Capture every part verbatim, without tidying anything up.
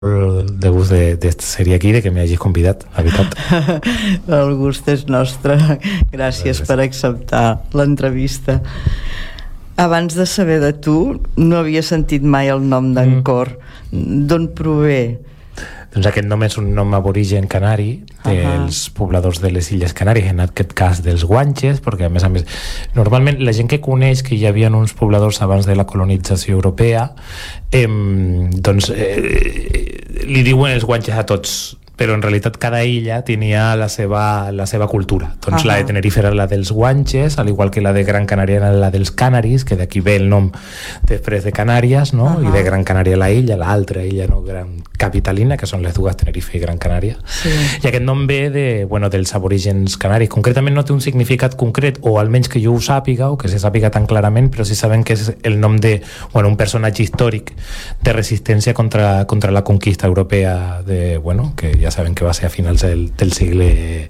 de gust de, de ser aquí, de que m'hagis convidat, la veritat. El gust és nostre. Gràcies per acceptar l'entrevista. Abans de saber de tu, no havia sentit mai el nom d'Angkor. Mm. D'on prové? Doncs aquest nom és un nom aborigen canari dels uh-huh. pobladors de les Illes Canàries, en aquest cas dels guanxes, perquè a més a més normalment la gent que coneix que hi havia uns pobladors abans de la colonització europea eh, doncs eh, li diuen els guanxes a tots, però en realitat cada illa tenia la seva, la seva cultura. Doncs uh-huh. la de Tenerife era la dels guanxes, al igual que la de Gran Canària era la dels canaris, que d'aquí ve el nom després de Canàries, no? Uh-huh. I de Gran Canària la illa, l'altra illa, no? Gran Capitalina, que són les dues, Tenerife i Gran Canària. Sí. I aquest nom ve de, bueno, dels aborígens canaris. Concretament no té un significat concret, o almenys que jo ho sàpiga, o que se sàpiga tan clarament, però sí sabem que és el nom de, bueno, un personatge històric de resistència contra, contra la conquista europea de, bueno, que ja saben que va ser a finals del, del segle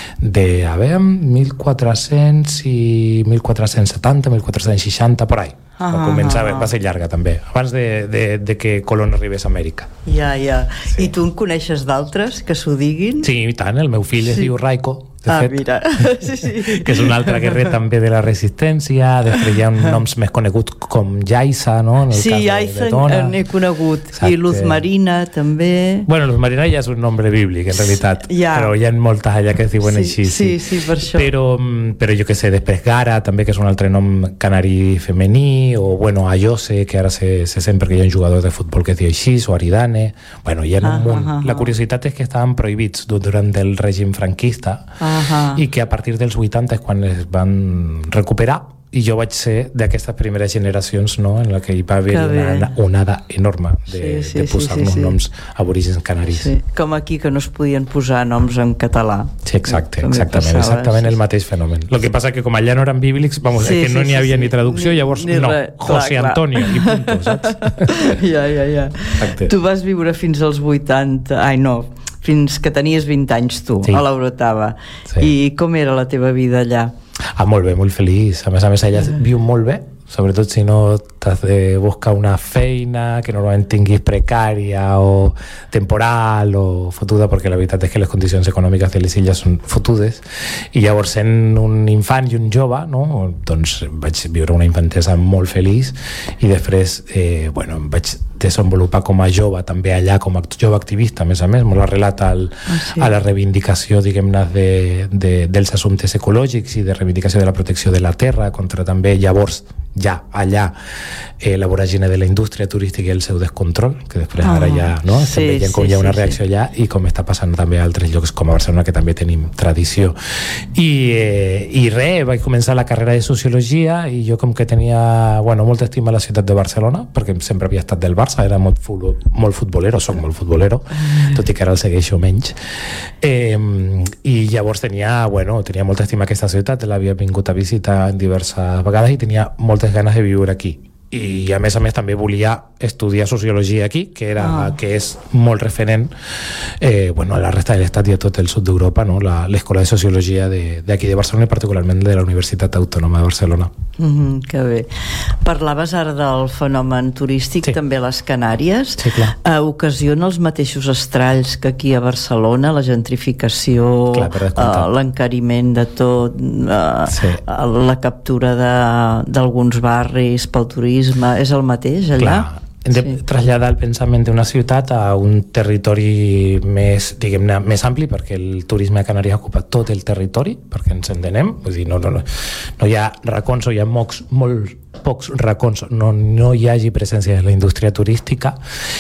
de, a veure, mil quatre-cents i mil quatre-cents setanta, mil quatre-cents seixanta, por ahí. Ah, va començar, ah, va ser llarga també, abans de, de, de que Colón arribés a Amèrica. Ja, ja. Sí. I tu en coneixes d'altres que s'ho diguin? Sí, i tant, el meu fill sí. es diu Raiko, de ah, fet, mira. Sí, sí. que és un altre guerrer també de la resistència. Després hi ha noms més coneguts com Yaiza, no? En el sí, cas Yaiza n'he conegut. Exacte. I Luz Marina també. Bueno, Luz Marina ja és un nombre bíblic en realitat, ja. Però hi ha moltes allà que es diuen sí, així. Sí, sí, sí, per això. Però, però jo què sé, després Gara també, que és un altre nom canari femení, o bueno, Ayose, que ara se, se sent perquè hi ha un jugador de futbol que es diu així, o Aridane. Bueno, hi ha un munt. Ah, ah, ah. La curiositat és que estaven prohibits durant el règim franquista, ah, i que a partir dels vuitanta és quan es van recuperar, i jo vaig ser d'aquestes primeres generacions, no?, en la que hi va haver una onada enorme de, sí, sí, de posar-nos sí, sí, sí. noms aborígens canaris. Sí. Com aquí, que no es podien posar noms en català. Sí, exacte, exactament, passava, exactament sí, el mateix fenomen. El que passa que com allà no eren bíblics, vamos, sí, que no n'hi sí, havia sí, ni traducció, ni, llavors ni no, re, José clar, Antonio clar. I punto, saps? Ja, ja, ja. Exacte. Tu vas viure fins als vuitanta, ai no, fins que tenies vint anys tu, sí. a l'Orotava. Sí. I com era la teva vida allà? Ah, molt bé, molt feliç. A més a més, ella uh-huh. viu molt bé, sobretot si no t'has de buscar una feina que normalment tinguis precària o temporal o fotuda, perquè la veritat és que les condicions econòmiques de les illes són fotudes, i llavors sent un infant i un jove, no? Doncs vaig viure una infantesa molt feliç, i després eh, bueno, em vaig desenvolupar com a jove també allà, com a jove activista, a més a més, molt arrelat al, ah, sí. a la reivindicació, diguem-ne, de, de, dels assumptes ecològics i de reivindicació de la protecció de la terra, contra també llavors ja allà eh, la voràgine de la indústria turística i el seu descontrol, que després ah, ara ja no? estem sí, veient com sí, hi ha una sí, reacció sí. allà, i com està passant també a altres llocs com a Barcelona, que també tenim tradició. I, eh, i res, vaig començar la carrera de Sociologia, i jo com que tenia bueno, molta estima a la ciutat de Barcelona, perquè sempre havia estat del Barça, era molt, fut, molt futbolero, soc molt futbolero, tot i que ara el segueixo menys, eh, i llavors tenia, bueno, tenia molta estima a aquesta ciutat, l'havia vingut a visitar diverses vegades i tenia moltes ganes de viure aquí, i a més a més també volia estudiar Sociologia aquí, que era ah. que és molt referent eh, bueno, a la resta de l'estat i a tot el sud d'Europa, no? l'Escola de Sociologia d'aquí de, de Barcelona, i particularment de la Universitat Autònoma de Barcelona. Mm-hmm, que bé. Parlaves ara del fenomen turístic, sí. també a les Canàries. Sí, clar. Eh, ocasiona els mateixos estralls que aquí a Barcelona, la gentrificació, eh, l'encariment de tot, eh, sí. la captura d'alguns barris pel turisme, és el mateix allà? Clar. Hem de sí. traslladar el pensament d'una ciutat a un territori més, diguem-ne, més ampli, perquè el turisme a Canàries ocupa tot el territori, perquè ens entenem, vull dir, no, no, no, no hi ha racons, o hi ha mocs, molt pocs racons, no, no hi hagi presència de la indústria turística,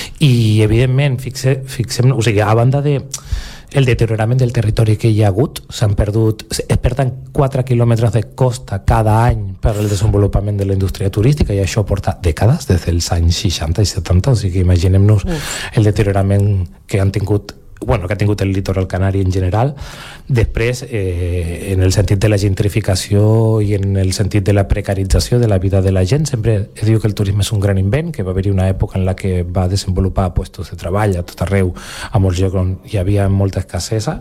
i evidentment fixe, fixem, o sigui, a banda de el deteriorament del territori que hi ha hagut, s'han perdut, es perden quatre quilòmetres de costa cada any per al desenvolupament de la indústria turística, i això porta dècades, des dels anys seixanta i setanta, o sigui, imaginem-nos el deteriorament que han tingut bueno, que ha tingut el litoral canari en general. Després, eh, en el sentit de la gentrificació i en el sentit de la precarització de la vida de la gent, sempre es diu que el turisme és un gran invent, que va haver-hi una època en la que va desenvolupar puestos de treball a tot arreu, a molts llocs on hi havia molta escassesa.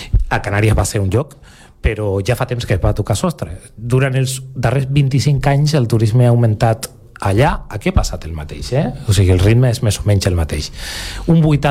A Canàries va ser un lloc, però ja fa temps que es va tocar sostre. Durant els darrers vint-i-cinc anys el turisme ha augmentat allà. Aquí ha passat el mateix, eh? O sigui, el ritme és més o menys el mateix. Un vuitanta